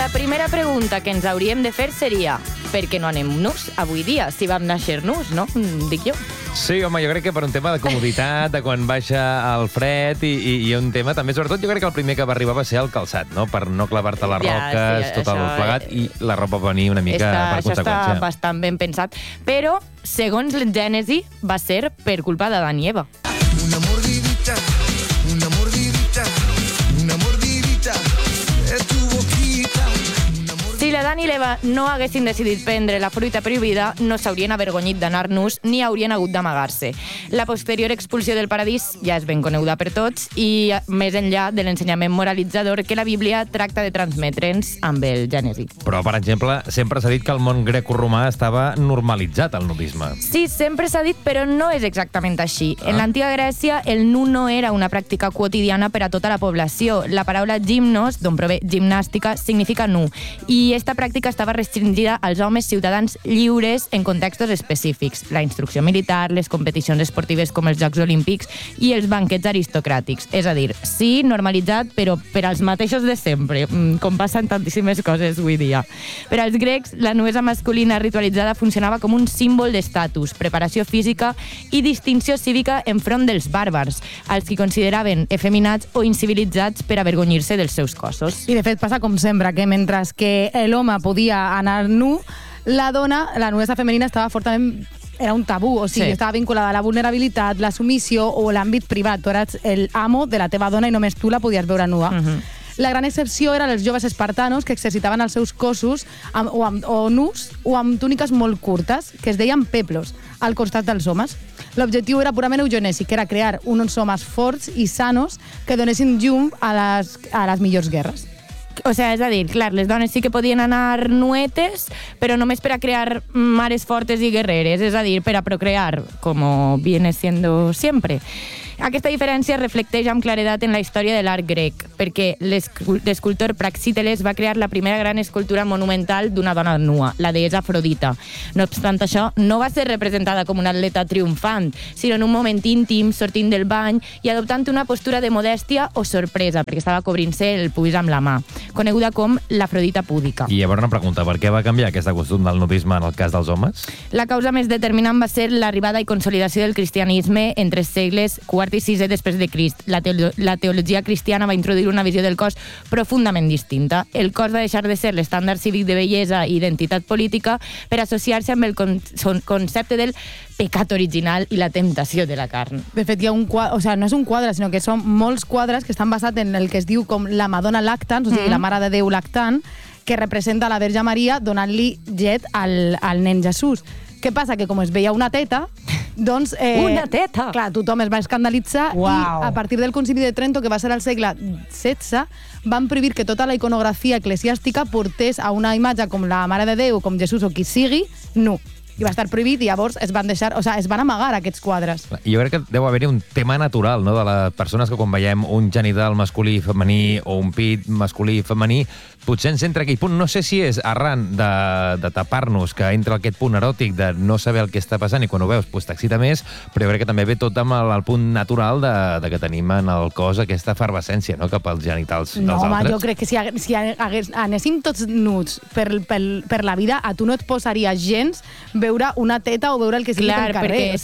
La primera pregunta que ens hauríem de fer seria per què no anem nus avui dia, si vam néixer nus, no? Dic jo. Sí, home, jo crec que per un tema de comoditat, de quan baixa el fred i un tema també, sobretot jo crec que el primer que va arribar va ser el calçat, no? Per no clavar-te les roques, tot el plegat, i la ropa va venir una mica per conseqüència. Això està bastant ben pensat, però, segons el Gènesi, va ser per culpa d'Adam i Eva. Una mordidita, una mordidita, una mordidita, es tu boquita. Si l'Adam i l'Eva no haguessin decidit prendre la fruita prohibida, no s'haurien avergonyit d'anar nus ni haurien hagut d'amagar-se. La posterior expulsió del paradís ja és ben coneguda per tots i més enllà de l'ensenyament moralitzador que la Bíblia tracta de transmetre'ns amb el Gènesi. Però, per exemple, sempre s'ha dit que el món greco-romà estava normalitzat, el nudisme. Sí, sempre s'ha dit, però no és exactament així. En l'antiga Grècia, el nu no era una pràctica quotidiana per a tota la població. La paraula gimnos, d'on prové gimnàstica, significa nu. I esta pràctica estava restringida als homes ciutadans lliures en contextos específics. La instrucció militar, les competicions esportives com els Jocs Olímpics i els banquets aristocràtics. És a dir, sí, normalitzat, però per als mateixos de sempre, com passen tantíssimes coses avui dia. Per als grecs, la nuesa masculina ritualitzada funcionava com un símbol d'estatus, preparació física i distinció cívica enfront dels bàrbars, als que consideraven efeminats o incivilitzats per avergonyir-se dels seus cossos. I de fet passa com sempre, que mentre que l'home podia anar nu, la dona, la nuesa femenina, estava fortament... Era un tabú, o sigui, estava vinculada a la vulnerabilitat, la submissió o l'àmbit privat. Tu eres el amo de la teva dona i només tu la podies veure nua. La gran excepció eren els joves espartanos que exercitaven els seus cossos o nus o amb túniques molt curtes, que es deien peplos, al costat dels homes. L'objectiu era purament eugenèsic, que era crear uns homes forts i sanos que donessin llum a les millors guerres. O sigui, és a dir, clar, les dones sí que podien anar nuetes, però només per a crear mares fortes i guerreres, és a dir, per a procrear, com viene siendo siempre. Aquesta diferència reflecteix amb claredat en la història de l'art grec, perquè l'escultor Praxíteles va crear la primera gran escultura monumental d'una dona nua, la deessa Afrodita. No obstant això, no va ser representada com una atleta triomfant, sinó en un moment íntim, sortint del bany i adoptant una postura de modèstia o sorpresa, perquè estava cobrint-se el pubis amb la mà, coneguda com l'Afrodita púdica. I llavors una pregunta, per què va canviar aquesta costum del nudisme en el cas dels homes? La causa més determinant va ser l'arribada i consolidació del cristianisme entre els segles IV i VI després de Crist. La teologia cristiana va introduir una visió del cos profundament distinta. El cos va deixar de ser l'estàndard cívic de bellesa i identitat política per associar-se amb el concepte del pecat original i la temptació de la carn. De fet, hi ha un quadre, o sigui, no és un quadre, sinó que són molts quadres que estan basats en el que es diu com la Madonna lactant, o sigui, la Mare de Déu lactant, que representa la Verge Maria donant-li llet al nen Jesús. Què passa? Que com es veia una teta, doncs... Una teta! Clar, tothom es va escandalitzar i a partir del Concili de Trento, que va ser al segle XVI, van prohibir que tota la iconografia eclesiàstica portés a una imatge com la Mare de Déu, com Jesús o qui sigui, nu. I va estar prohibit i llavors es van deixar, o sigui, es van amagar aquests quadres. Jo crec que deu haver-hi un tema natural, no?, de les persones que quan veiem un genital masculí i femení o un pit masculí i femení, potser ens entra aquell punt, no sé si és arran de tapar-nos, que entra aquest punt eròtic de no saber el que està passant i quan ho veus t'excita més, però jo crec que també ve tot amb el punt natural de que tenim en el cos aquesta efervescència, no?, cap als genitals dels altres. No, home, jo crec que si anéssim tots nuts per la vida, a tu no et posaria gens veure una teta o veure el que sigui pel carrer. Perquè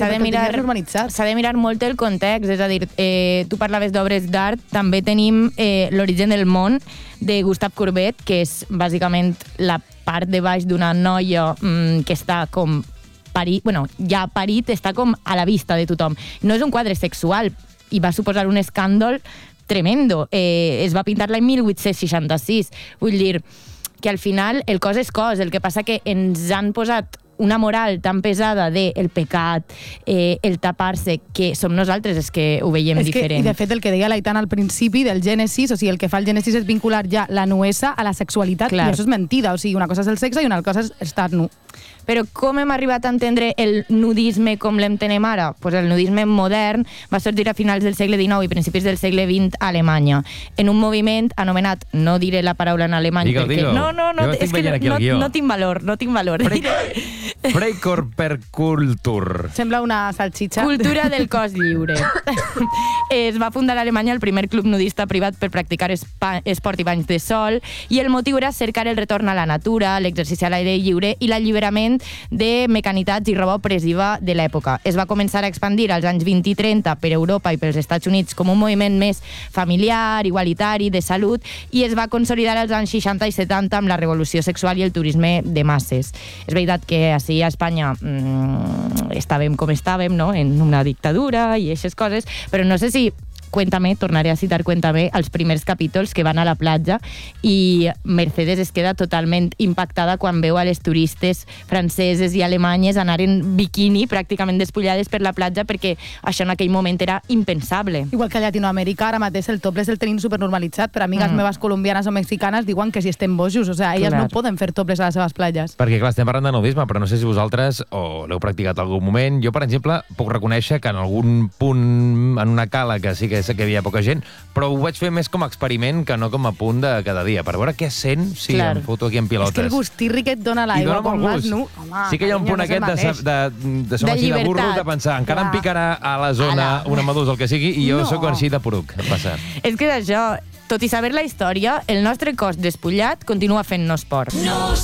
s'ha de mirar molt el context, és a dir, tu parlaves d'obres d'art, també tenim L'origen del món, de Gustave Courbet, que és bàsicament la part de baix d'una noia que està com parit, bueno, ja parit, està com a la vista de tothom. No és un quadre sexual i va suposar un escàndol tremendo. Es va pintar l'any 1866. Vull dir que al final el cos és cos, el que passa que ens han posat una moral tan pesada del pecat, el tapar-se, que som nosaltres els que ho veiem diferent. I de fet el que deia l'Aitana al principi del Gènesis, o sigui, el que fa el Gènesis és vincular ja la nuesa a la sexualitat, i això és mentida, o sigui, una cosa és el sexe i una cosa és estar nu. Però com hem arribat a entendre el nudisme com l'entenem ara? Pues el nudisme modern va sorgir a finals del segle XIX i principis del segle XX a Alemanya, en un moviment anomenat, no diré la paraula en alemany, perquè... No, és que no tinc valor. Freikorperkultur. Sembla una salxitxa. Cultura del cos lliure. Es va fundar a Alemanya el primer club nudista privat per practicar esport i banys de sol, i el motiu era cercar el retorn a la natura, l'exercici a l'aire lliure i l'alliberament de mecanitats i roba opressiva de l'època. Es va començar a expandir als anys 20 i 30 per Europa i pels Estats Units com un moviment més familiar, igualitari, de salut, i es va consolidar als anys 60 i 70 amb la revolució sexual i el turisme de masses. És veritat que així a Espanya estàvem com estàvem, no? En una dictadura i aquestes coses, però no sé si Cuéntame, tornaré a citar Cuéntame, els primers capítols que van a la platja i Mercedes es queda totalment impactada quan veu a les turistes franceses i alemanyes anar en biquini, pràcticament despullades per la platja, perquè això en aquell moment era impensable. Igual que a Llatinoamèrica, ara mateix el topless el tenim supernormalitzat, però amigues meves colombianes o mexicanes diuen que si estem bojos, o sigui, elles no poden fer topless a les seves platges. Perquè, clar, estem parlant de nudisme, però no sé si vosaltres o l'heu practicat en algun moment. Jo, per exemple, puc reconèixer que en algun punt, en una cala que sí que sé que hi havia poca gent, però ho vaig fer més com a experiment que no com a punt de cada dia, per veure què sent si em foto aquí en pilotes. És que el gustirri que et dona l'aigua quan vas nu... Sí que hi ha un punt aquest de som així de burros, de pensar, encara em picarà a la zona una medusa, el que sigui, i jo sóc així de poruc. És que és això, tot i saber la història, el nostre cos despullat continua fent-nos por.